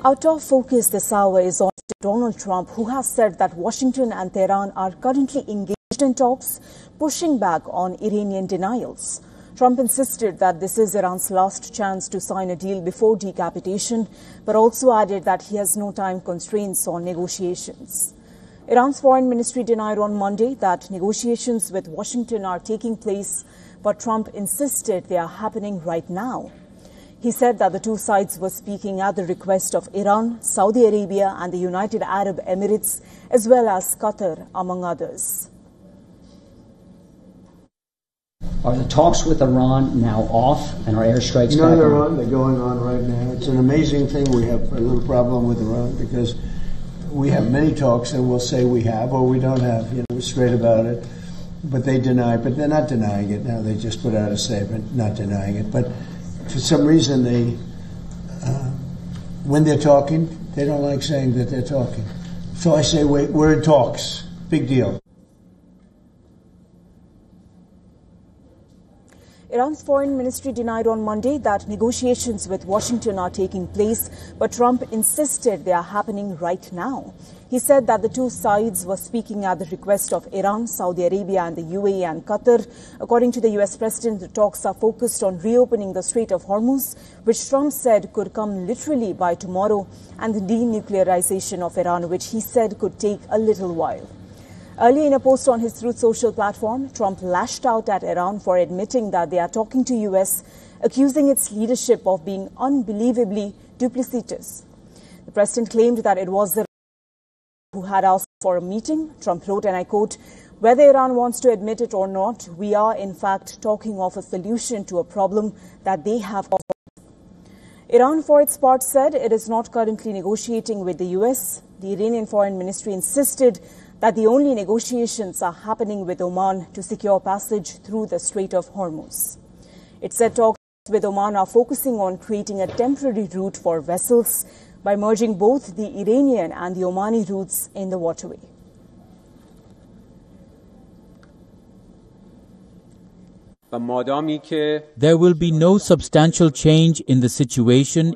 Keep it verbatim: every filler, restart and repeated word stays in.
Our top focus this hour is on Donald Trump, who has said that Washington and Tehran are currently engaged in talks, pushing back on Iranian denials. Trump insisted that this is Iran's last chance to sign a deal before decapitation, but also added that he has no time constraints on negotiations. Iran's foreign ministry denied on Monday that negotiations with Washington are taking place, but Trump insisted they are happening right now. He said that the two sides were speaking at the request of Iran, Saudi Arabia and the United Arab Emirates, as well as Qatar, among others. Are the talks with Iran now off and are airstrikes no, back they're on? on? They're going on right now. It's an amazing thing. We have a little problem with Iran because we have many talks and we'll say we have or we don't have. You know, we're straight about it. But they deny, but they're not denying it now. They just put out a statement not denying it. But for some reason, they, uh, when they're talking, they don't like saying that they're talking. So I say, wait, we're in talks. Big deal. Iran's foreign ministry denied on Monday that negotiations with Washington are taking place, but Trump insisted they are happening right now. He said that the two sides were speaking at the request of Iran, Saudi Arabia and the U A E and Qatar. According to the U S president, the talks are focused on reopening the Strait of Hormuz, which Trump said could come literally by tomorrow, and the denuclearization of Iran, which he said could take a little while. Earlier in a post on his Truth Social platform, Trump lashed out at Iran for admitting that they are talking to U S, accusing its leadership of being unbelievably duplicitous. The president claimed that it was the who had asked for a meeting. Trump wrote, and I quote, "Whether Iran wants to admit it or not, we are in fact talking of a solution to a problem that they have caused." Iran, for its part, said it is not currently negotiating with the U S. The Iranian Foreign Ministry insisted that the only negotiations are happening with Oman to secure passage through the Strait of Hormuz. It said talks with Oman are focusing on creating a temporary route for vessels by merging both the Iranian and the Omani routes in the waterway. There will be no substantial change in the situation